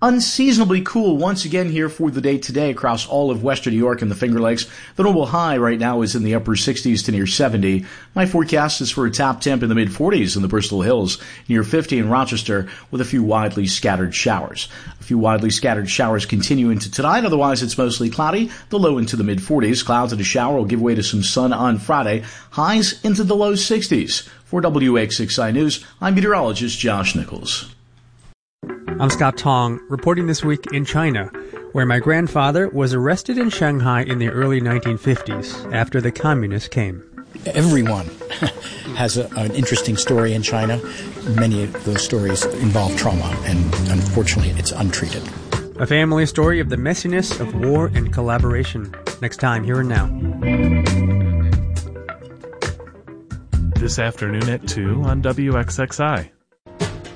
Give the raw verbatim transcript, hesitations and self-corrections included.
unseasonably cool once again here for the day today across all of western New York and the Finger Lakes. The normal high right now is in the upper sixties to near seventy. My forecast is for a top temp in the mid forties in the Bristol Hills, near fifty in Rochester, with a few widely scattered showers. A few widely scattered showers continue into tonight. Otherwise, it's mostly cloudy. The low into the mid forties. Clouds and a shower will give way to some sun on Friday. Highs into the low sixties. For W X six I News, I'm meteorologist Josh Nichols. I'm Scott Tong, reporting this week in China, where my grandfather was arrested in Shanghai in the early nineteen fifties after the communists came. Everyone has a, an interesting story in China. Many of those stories involve trauma, and unfortunately, it's untreated. A family story of the messiness of war and collaboration. Next time, Here and Now. This afternoon at two on W X X I.